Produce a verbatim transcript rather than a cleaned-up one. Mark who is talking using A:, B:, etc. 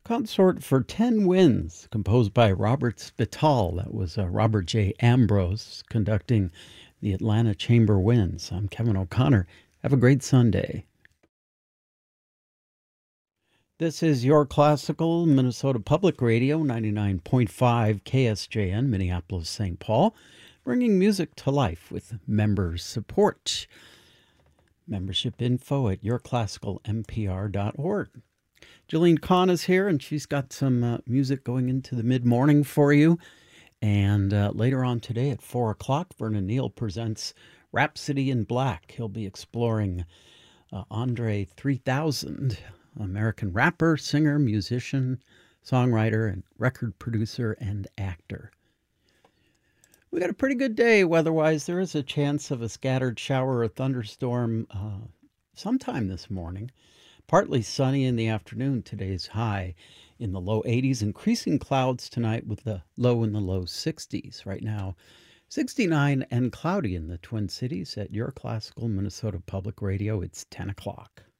A: Consort for ten Winds, composed by Robert Spital. That was uh, Robert J. Ambrose conducting the Atlanta Chamber Winds. I'm Kevin O'Connor. Have a great Sunday. This is your classical Minnesota Public Radio, ninety-nine point five K S J N, Minneapolis, Saint Paul, bringing music to life with member support. Membership info at your classical m p r dot org. Jillian Kahn is here, and she's got some uh, music going into the mid-morning for you. And uh, later on today at four o'clock, Vernon Neal presents Rhapsody in Black. He'll be exploring uh, Andre three thousand, American rapper, singer, musician, songwriter, and record producer and actor. We got a pretty good day weather-wise. There is a chance of a scattered shower or thunderstorm uh, sometime this morning. Partly sunny in the afternoon. Today's high in the low eighties. Increasing clouds tonight with the low in the low sixties. Right now, sixty-nine and cloudy in the Twin Cities at your classical Minnesota Public Radio. It's ten o'clock.